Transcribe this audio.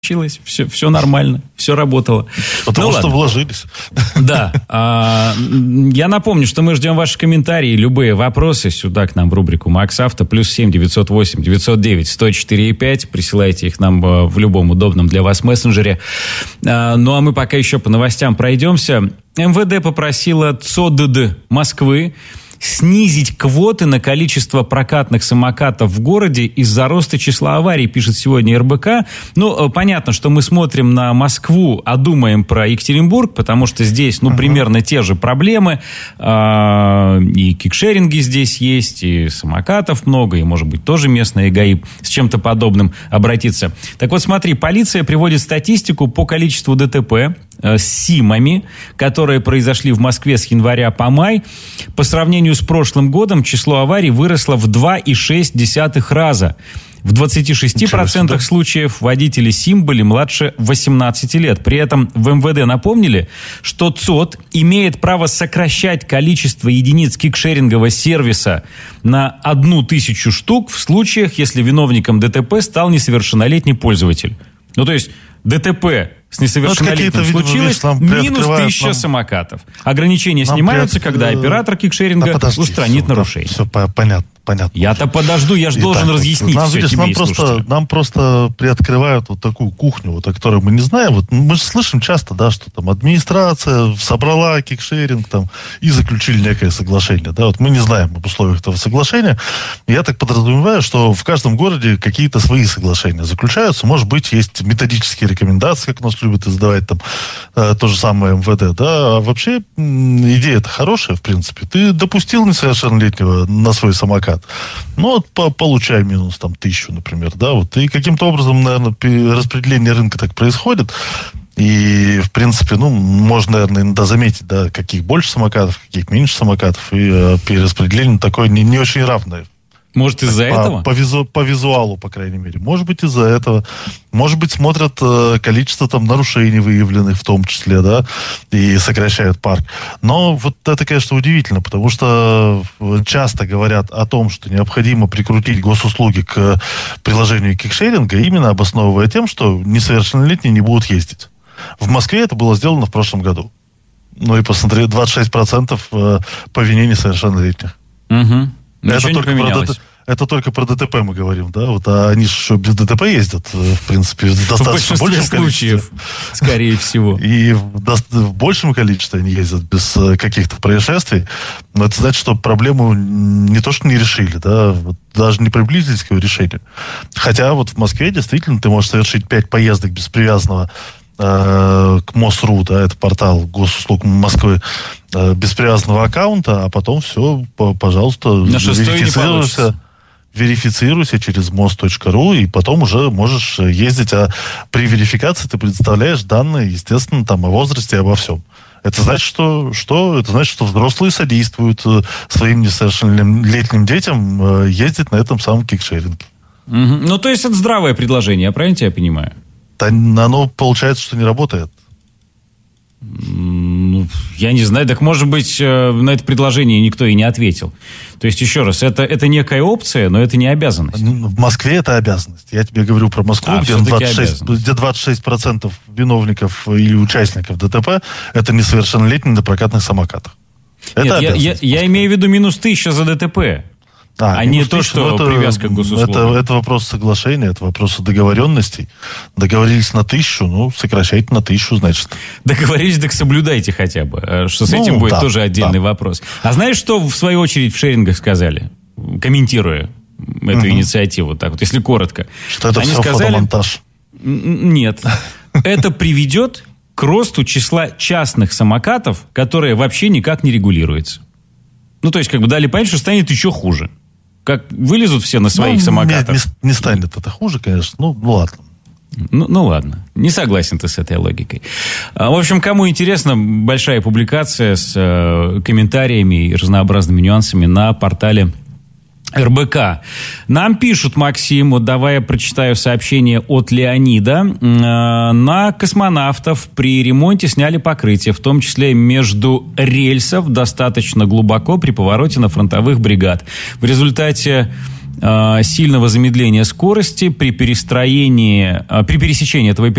все нормально, все работало. Потому что вложились. Да. Я напомню, что мы ждем ваши комментарии, любые вопросы сюда к нам в рубрику МаксАвто. +7 908 909 104,5. Присылайте их нам в любом удобном для вас мессенджере. Ну, а мы пока еще по новостям пройдемся. МВД попросила ЦОДД Москвы снизить квоты на количество прокатных самокатов в городе из-за роста числа аварий, пишет сегодня РБК. Ну, понятно, что мы смотрим на Москву, а думаем про Екатеринбург, потому что здесь, примерно те же проблемы. И кикшеринги здесь есть, и самокатов много, и, может быть, тоже местные ГАИ с чем-то подобным обратиться. Так вот, смотри, полиция приводит статистику по количеству ДТП с СИМами, которые произошли в Москве с января по май. По сравнению с прошлым годом число аварий выросло в 2,6 раза. В 26% случаев водители СИМ были младше 18 лет. При этом в МВД напомнили, что ЦОД имеет право сокращать количество единиц кикшерингового сервиса на 1000 штук в случаях, если виновником ДТП стал несовершеннолетний пользователь. Ну, то есть ДТП с несовершеннолетним случилось, минус 1000 самокатов. Ограничения снимаются, когда оператор кикшеринга устранит нарушение. Все понятно. Я-то подожду, я же должен разъяснить все тебе и слушателям. Нам просто приоткрывают вот такую кухню, вот, о которой мы не знаем. Вот, мы же слышим часто, да, что там администрация собрала кикшеринг там, и заключили некое соглашение. Да? Вот мы не знаем об условиях этого соглашения. Я так подразумеваю, что в каждом городе какие-то свои соглашения заключаются. Может быть, есть методические рекомендации, как у нас любят издавать там то же самое МВД. Да? А вообще идея-то хорошая, в принципе. Ты допустил несовершеннолетнего на свой самокат. Ну, вот получай минус там 1000, например, да, вот. И каким-то образом, наверное, распределение рынка так происходит. И, в принципе, можно, наверное, иногда заметить, да, каких больше самокатов, каких меньше самокатов. И перераспределение такое не очень равное. Может, из-за этого? По визуалу, по крайней мере. Может быть, из-за этого. Может быть, смотрят количество там нарушений выявленных в том числе, да, и сокращают парк. Но вот это, конечно, удивительно, потому что часто говорят о том, что необходимо прикрутить госуслуги к приложению кикшеринга, именно обосновывая тем, что несовершеннолетние не будут ездить. В Москве это было сделано в прошлом году. Ну и посмотри, 26% по вине несовершеннолетних. Угу. Это только про ДТП мы говорим, да? Вот, а они же еще без ДТП ездят, в принципе, в достаточно большем количестве. Скорее всего. И в большем количестве они ездят без каких-то происшествий. Но это значит, что проблему не то, что не решили, да, вот, даже не приблизились к ее решению. Хотя вот в Москве действительно ты можешь совершить 5 поездок без привязанного к МОСРУ, да, это портал госуслуг Москвы, без привязанного аккаунта, а потом все, пожалуйста, верифицируйся через мост.ру, и потом уже можешь ездить. А при верификации ты предоставляешь данные, естественно, там, о возрасте и обо всем. Это значит, что? Это значит, что взрослые содействуют своим несовершеннолетним детям ездить на этом самом кикшеринге. Ну, то есть это здравое предложение, я правильно тебя понимаю? Оно получается, что не работает. Я не знаю, так может быть на это предложение никто и не ответил. То есть, еще раз, это некая опция, но это не обязанность. В Москве это обязанность. Я тебе говорю про Москву, где 26% виновников или участников ДТП это несовершеннолетние на прокатных самокатах. Это Нет, я имею в виду минус 1000 за ДТП. А не то, что привязка к госуслугам. Это вопрос соглашения, это вопрос договоренностей. Договорились на 1000, сокращайте на 1000, значит. Договорились, так соблюдайте хотя бы. Что с этим будет тоже отдельный вопрос. А знаешь, что в свою очередь в шерингах сказали, комментируя эту инициативу, так вот, если коротко? Что это все фотомонтаж. Нет. Это приведет к росту числа частных самокатов, которые вообще никак не регулируются. Ну, то есть, дали понять, что станет еще хуже. Как вылезут все на своих самокатах. Не станет это хуже, конечно. Ладно. Ну, ладно. Не согласен ты с этой логикой. В общем, кому интересно, большая публикация с комментариями и разнообразными нюансами на портале РБК. Нам пишут, Максим, вот давай я прочитаю сообщение от Леонида. На космонавтов при ремонте сняли покрытие, в том числе между рельсов, достаточно глубоко при повороте на фронтовых бригад. В результате сильного замедления скорости при пересечении этого